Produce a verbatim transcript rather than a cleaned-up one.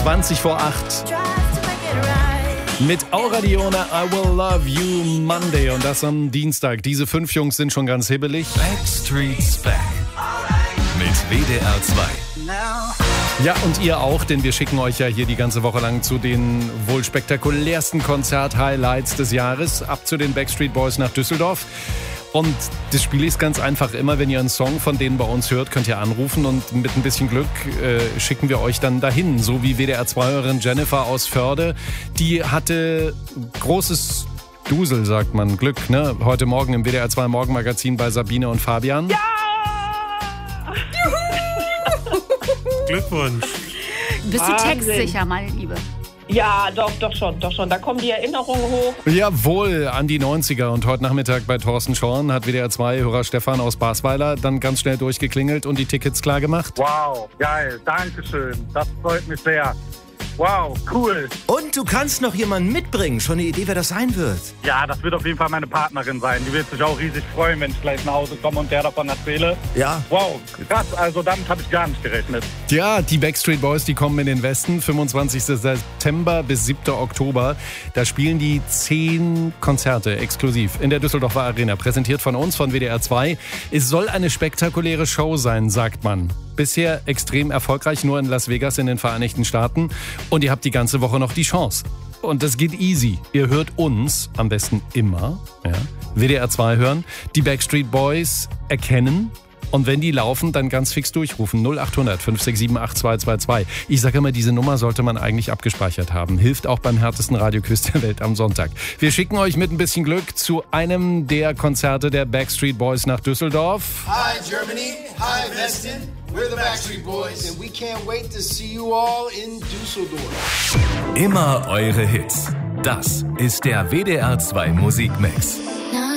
zwanzig vor acht. Mit Aura Dione, I Will Love You Monday. Und das am Dienstag. Diese fünf Jungs sind schon ganz hibbelig. Backstreet's Back. Mit W D R zwei. Ja, und ihr auch, denn wir schicken euch ja hier die ganze Woche lang zu den wohl spektakulärsten Konzert-Highlights des Jahres. Ab zu den Backstreet Boys nach Düsseldorf. Und das Spiel ist ganz einfach. Immer wenn ihr einen Song von denen bei uns hört, könnt ihr anrufen und mit ein bisschen Glück äh, schicken wir euch dann dahin. So wie W D R zwei-Hörerin Jennifer aus Förde. Die hatte großes Dusel, sagt man, Glück, ne? Heute Morgen im W D R zwei Morgenmagazin bei Sabine und Fabian. Ja! Glückwunsch. Bist du Wahnsinn. textsicher, meine Liebe? Ja, doch, doch schon, doch schon. Da kommen die Erinnerungen hoch. Jawohl, an die neunziger. Und heute Nachmittag bei Thorsten Schorn hat W D R zwei-Hörer Stefan aus Basweiler dann ganz schnell durchgeklingelt und die Tickets klar gemacht. Wow, geil, Dankeschön. Das freut mich sehr. Wow, cool. Und du kannst noch jemanden mitbringen. Schon eine Idee, wer das sein wird? Ja, das wird auf jeden Fall meine Partnerin sein. Die wird sich auch riesig freuen, wenn ich gleich nach Hause komme und der davon erzähle. Ja. Wow, krass. Also damit habe ich gar nicht gerechnet. Ja, die Backstreet Boys, die kommen in den Westen. fünfundzwanzigster September bis siebter Oktober. Da spielen die zehn Konzerte exklusiv in der Düsseldorfer Arena. Präsentiert von uns, von W D R zwei. Es soll eine spektakuläre Show sein, sagt man. Bisher extrem erfolgreich, nur in Las Vegas in den Vereinigten Staaten. Und ihr habt die ganze Woche noch die Chance. Und das geht easy. Ihr hört uns am besten immer, ja, W D R zwei hören, die Backstreet Boys erkennen. Und wenn die laufen, dann ganz fix durchrufen. null acht hundert fünf sechs sieben acht zwei zwei zwei. Ich sage immer, diese Nummer sollte man eigentlich abgespeichert haben. Hilft auch beim härtesten Radioquiz der Welt am Sonntag. Wir schicken euch mit ein bisschen Glück zu einem der Konzerte der Backstreet Boys nach Düsseldorf. Hi Germany, hi Weston, we're the Backstreet Boys and we can't wait to see you all in Düsseldorf. Immer eure Hits. Das ist der W D R zwei Musikmix.